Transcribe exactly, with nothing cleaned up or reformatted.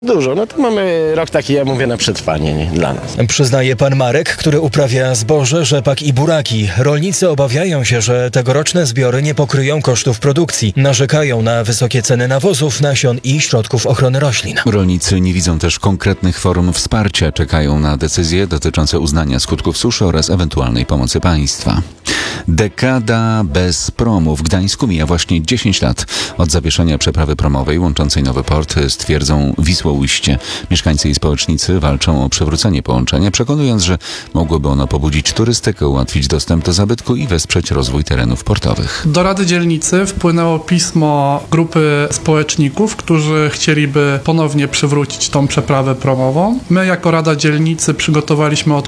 Dużo, no to mamy rok taki, ja mówię, na przetrwanie nie, dla nas. Przyznaje pan Marek, który uprawia zboże, rzepak i buraki. Rolnicy obawiają się, że tegoroczne zbiory nie pokryją kosztów produkcji. Narzekają na wysokie ceny nawozów, nasion i środków ochrony roślin. Rolnicy nie widzą też konkretnych form wsparcia. Czekają na decyzje dotyczące uznania skutków suszy oraz ewentualnej pomocy państwa. Dekada bez promu. W Gdańsku mija właśnie dziesięć lat od zawieszenia przeprawy promowej łączącej Nowy Port z twierdzą Wisłoujście. Mieszkańcy i społecznicy walczą o przywrócenie połączenia, przekonując, że mogłoby ono pobudzić turystykę, ułatwić dostęp do zabytku i wesprzeć rozwój terenów portowych. Do Rady Dzielnicy wpłynęło pismo grupy społeczników, którzy chcieliby ponownie przywrócić tą przeprawę promową. My jako Rada Dzielnicy przygotowaliśmy odpowiedź